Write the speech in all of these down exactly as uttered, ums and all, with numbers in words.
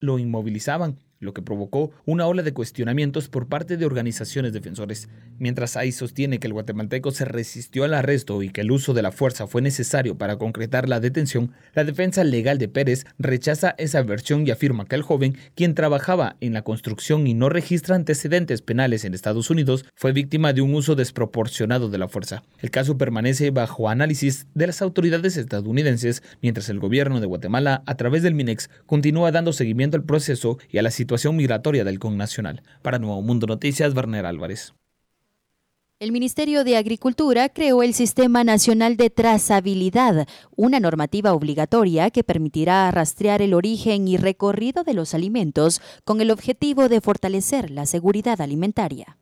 lo inmovilizaban, lo que provocó una ola de cuestionamientos por parte de organizaciones defensores. Mientras ahí sostiene que el guatemalteco se resistió al arresto y que el uso de la fuerza fue necesario para concretar la detención, la defensa legal de Pérez rechaza esa versión y afirma que el joven, quien trabajaba en la construcción y no registra antecedentes penales en Estados Unidos, fue víctima de un uso desproporcionado de la fuerza. El caso permanece bajo análisis de las autoridades estadounidenses, mientras el gobierno de Guatemala, a través del MINEX, continúa dando seguimiento al proceso y a la situación situación migratoria del connacional. Para Nuevo Mundo Noticias, Werner Álvarez. El Ministerio de Agricultura creó el Sistema Nacional de Trazabilidad, una normativa obligatoria que permitirá rastrear el origen y recorrido de los alimentos con el objetivo de fortalecer la seguridad alimentaria.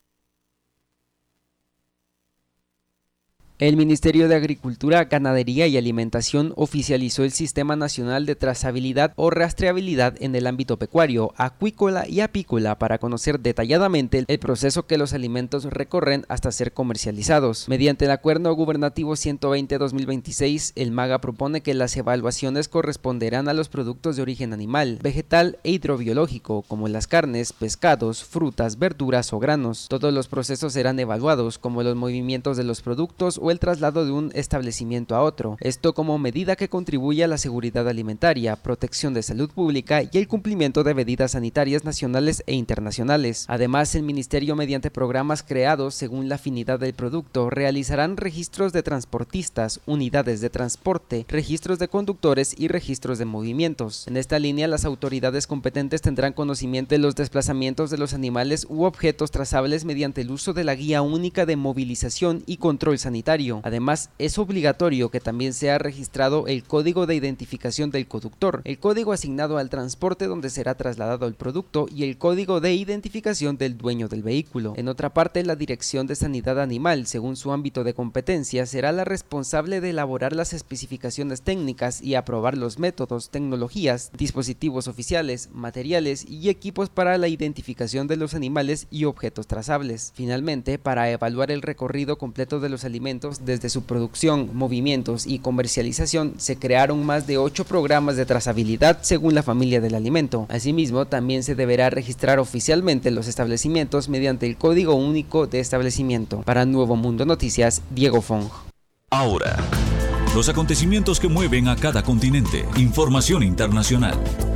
El Ministerio de Agricultura, Ganadería y Alimentación oficializó el Sistema Nacional de Trazabilidad o Rastreabilidad en el ámbito pecuario, acuícola y apícola para conocer detalladamente el proceso que los alimentos recorren hasta ser comercializados. Mediante el Acuerdo Gubernativo ciento veinte guión dos mil veintiséis, el MAGA propone que las evaluaciones corresponderán a los productos de origen animal, vegetal e hidrobiológico, como las carnes, pescados, frutas, verduras o granos. Todos los procesos serán evaluados, como los movimientos de los productos o el traslado de un establecimiento a otro, esto como medida que contribuye a la seguridad alimentaria, protección de salud pública y el cumplimiento de medidas sanitarias nacionales e internacionales. Además, el Ministerio, mediante programas creados según la afinidad del producto, realizarán registros de transportistas, unidades de transporte, registros de conductores y registros de movimientos. En esta línea, las autoridades competentes tendrán conocimiento de los desplazamientos de los animales u objetos trazables mediante el uso de la Guía Única de Movilización y Control Sanitario. Además, es obligatorio que también sea registrado el código de identificación del conductor, el código asignado al transporte donde será trasladado el producto y el código de identificación del dueño del vehículo. En otra parte, la Dirección de Sanidad Animal, según su ámbito de competencia, será la responsable de elaborar las especificaciones técnicas y aprobar los métodos, tecnologías, dispositivos oficiales, materiales y equipos para la identificación de los animales y objetos trazables. Finalmente, para evaluar el recorrido completo de los alimentos desde su producción, movimientos y comercialización, se crearon más de ocho programas de trazabilidad según la familia del alimento. Asimismo, también se deberá registrar oficialmente los establecimientos mediante el Código Único de Establecimiento. Para Nuevo Mundo Noticias, Diego Fong. Ahora, los acontecimientos que mueven a cada continente. Información internacional.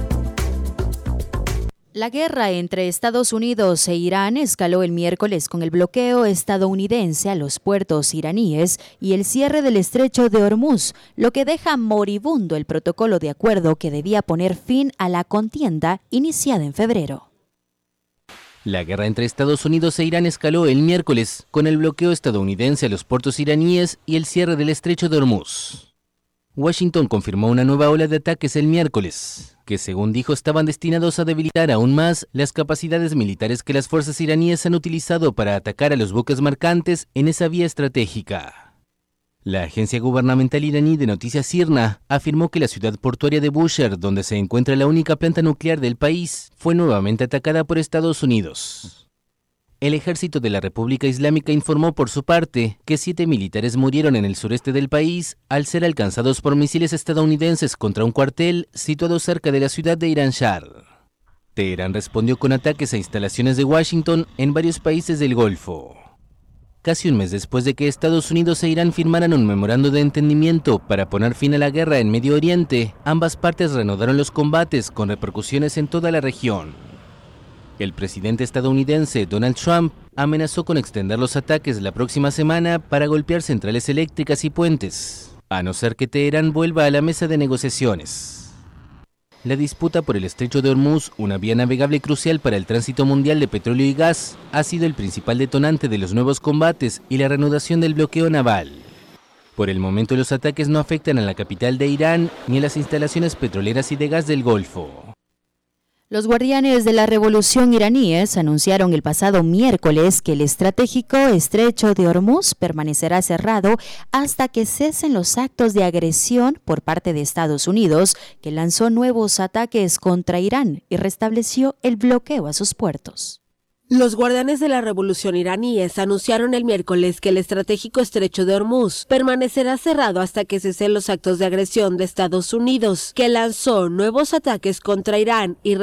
La guerra entre Estados Unidos e Irán escaló el miércoles con el bloqueo estadounidense a los puertos iraníes y el cierre del estrecho de Hormuz, lo que deja moribundo el protocolo de acuerdo que debía poner fin a la contienda iniciada en febrero. La guerra entre Estados Unidos e Irán escaló el miércoles con el bloqueo estadounidense a los puertos iraníes y el cierre del estrecho de Hormuz. Washington confirmó una nueva ola de ataques el miércoles, que según dijo estaban destinados a debilitar aún más las capacidades militares que las fuerzas iraníes han utilizado para atacar a los buques mercantes en esa vía estratégica. La agencia gubernamental iraní de noticias IRNA afirmó que la ciudad portuaria de Bushehr, donde se encuentra la única planta nuclear del país, fue nuevamente atacada por Estados Unidos. El ejército de la República Islámica informó por su parte que siete militares murieron en el sureste del país al ser alcanzados por misiles estadounidenses contra un cuartel situado cerca de la ciudad de Iran Shar. Teherán respondió con ataques a instalaciones de Washington en varios países del Golfo. Casi un mes después de que Estados Unidos e Irán firmaran un memorando de entendimiento para poner fin a la guerra en Medio Oriente, ambas partes reanudaron los combates con repercusiones en toda la región. El presidente estadounidense Donald Trump amenazó con extender los ataques la próxima semana para golpear centrales eléctricas y puentes, a no ser que Teherán vuelva a la mesa de negociaciones. La disputa por el estrecho de Hormuz, una vía navegable crucial para el tránsito mundial de petróleo y gas, ha sido el principal detonante de los nuevos combates y la reanudación del bloqueo naval. Por el momento, los ataques no afectan a la capital de Irán ni a las instalaciones petroleras y de gas del Golfo. Los guardianes de la revolución iraníes anunciaron el pasado miércoles que el estratégico estrecho de Hormuz permanecerá cerrado hasta que cesen los actos de agresión por parte de Estados Unidos, que lanzó nuevos ataques contra Irán y restableció el bloqueo a sus puertos. Los guardianes de la revolución iraníes anunciaron el miércoles que el estratégico estrecho de Hormuz permanecerá cerrado hasta que cesen los actos de agresión de Estados Unidos, que lanzó nuevos ataques contra Irán y